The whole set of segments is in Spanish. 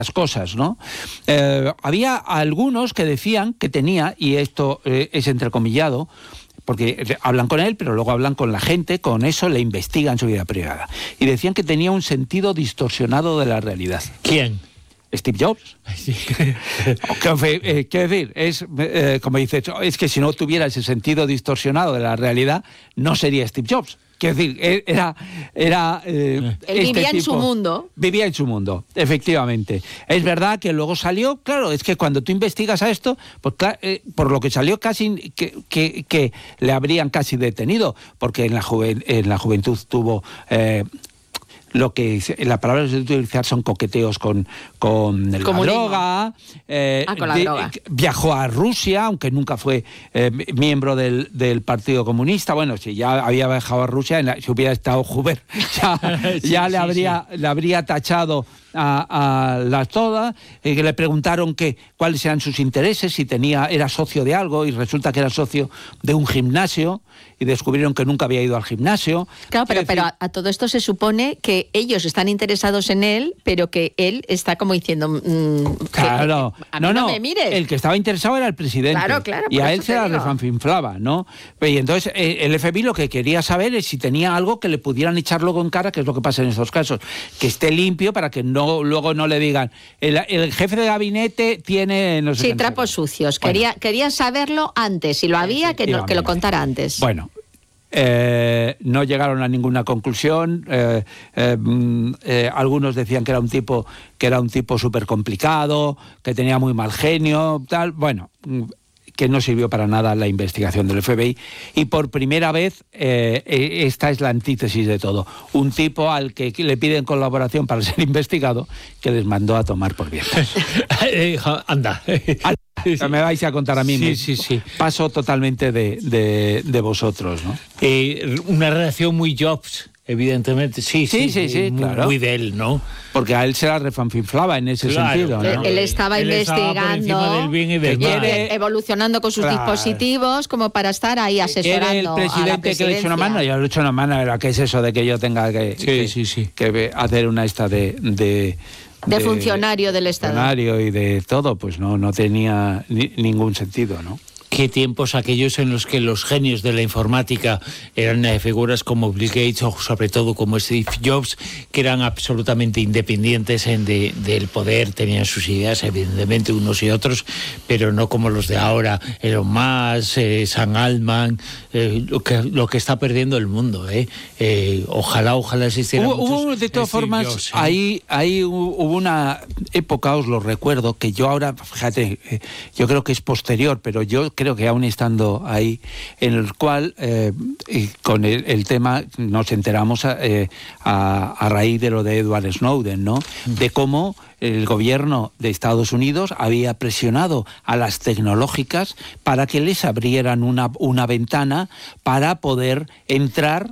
cosas, ¿no? Había algunos que decían que tenía, y esto es entrecomillado, porque hablan con él, pero luego hablan con la gente, con eso le investigan su vida privada. Y decían que tenía un sentido distorsionado de la realidad. ¿Quién? Steve Jobs. Sí. Quiero decir, como dices, es que si no tuviera ese sentido distorsionado de la realidad, no sería Steve Jobs. Quiero decir, él vivía en su mundo. Vivía en su mundo, efectivamente. Es verdad que luego salió, claro, es que cuando tú investigas a esto, pues por lo que salió casi que le habrían casi detenido, porque en la juventud tuvo... lo que la palabra que se debe utilizar son coqueteos con la droga. Con la droga. Viajó a Rusia, aunque nunca fue miembro del Partido Comunista. Bueno, si ya había viajado a Rusia, si hubiera estado Hoover, ya le habría tachado a las todas, que le preguntaron cuáles eran sus intereses, si era socio de algo, y resulta que era socio de un gimnasio, y descubrieron que nunca había ido al gimnasio. Claro, pero a todo esto se supone que ellos están interesados en él, pero que él está como diciendo... claro, no me mires. El que estaba interesado era el presidente. Claro, y a él se la refanfinflaba, ¿no? Y entonces el FBI lo que quería saber es si tenía algo que le pudieran echar luego en cara, que es lo que pasa en estos casos, que esté limpio para que luego no le digan, el jefe de gabinete tiene... No sé sí, trapos sucios. Bueno. Quería saberlo antes, si lo había, que lo contara antes. Bueno. No llegaron a ninguna conclusión. Algunos decían que era un tipo súper complicado, que tenía muy mal genio, tal. Bueno, que no sirvió para nada la investigación del FBI, y por primera vez esta es la antítesis de todo. Un tipo al que le piden colaboración para ser investigado, que les mandó a tomar por bien. Anda. Me vais a contar a mí. Sí. Paso totalmente de vosotros, ¿no? Una relación muy Jobs, evidentemente. Sí, claro. Muy de él, ¿no? Porque a él se la refanfinflaba en ese sentido, ¿no? Él estaba investigando, del bien y del mal. Evolucionando con sus dispositivos como para estar ahí asesorando. ¿Quiere el presidente que le eche una mano? Yo le echo una mano. ¿Qué es eso de que yo tenga que hacer una de funcionario del Estado? Funcionario y de todo, pues no tenía ningún sentido, ¿no? Qué tiempos aquellos en los que los genios de la informática eran figuras como Bill Gates o sobre todo como Steve Jobs, que eran absolutamente independientes del poder, tenían sus ideas evidentemente unos y otros, pero no como los de ahora, Elon Musk, Sam Altman, lo que está perdiendo el mundo. Ojalá existiera muchos. De todas formas, Jobs, ahí hubo una época, os lo recuerdo, que yo ahora, fíjate, yo creo que es posterior, pero yo creo que aún estando ahí, en el cual con el tema nos enteramos a raíz de lo de Edward Snowden, ¿no? De cómo el gobierno de Estados Unidos había presionado a las tecnológicas para que les abrieran una ventana para poder entrar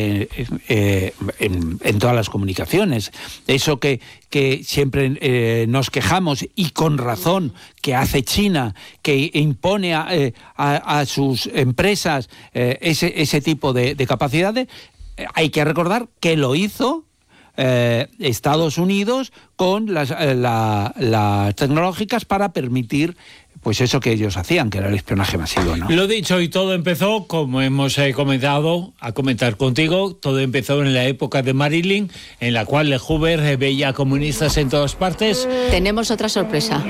en todas las comunicaciones. Eso que siempre nos quejamos, y con razón, que hace China, que impone a sus empresas ese tipo de capacidades, hay que recordar que lo hizo Estados Unidos con las tecnológicas para permitir pues eso que ellos hacían, que era el espionaje masivo, ¿no? Lo dicho, y todo empezó, como hemos comentar contigo, todo empezó en la época de Marilyn, en la cual Hoover veía comunistas en todas partes. Tenemos otra sorpresa.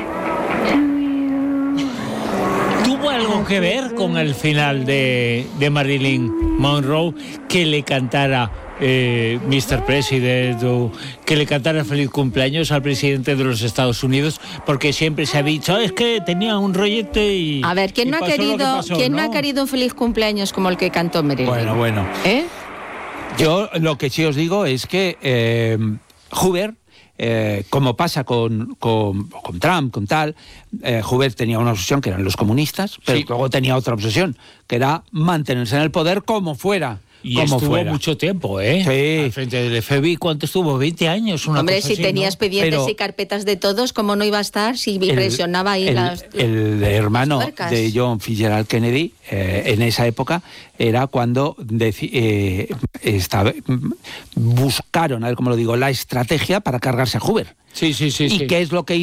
¿Tuvo algo que ver con el final de Marilyn Monroe, que le cantara Mr. President, o que le cantara feliz cumpleaños al presidente de los Estados Unidos? Porque siempre se ha dicho, es que tenía un rollete y... A ver, ¿quién no ha querido un feliz cumpleaños como el que cantó Marilyn? Bueno. Yo lo que sí os digo es que Hoover, como pasa con Trump, con tal, Hoover tenía una obsesión que eran los comunistas, pero luego tenía otra obsesión, que era mantenerse en el poder como fuera. Y como estuvo fuera. mucho tiempo, ¿eh? Sí. Al frente del FBI, ¿cuánto estuvo? 20 años, una Hombre, cosa si así, tenía ¿no? expedientes Pero- y carpetas de todos, ¿cómo no iba a estar si presionaba ahí el hermano tuercas? de John Fitzgerald Kennedy, en esa época, era cuando buscaron, a ver cómo lo digo, la estrategia para cargarse a Hoover. Sí. ¿Y qué es lo que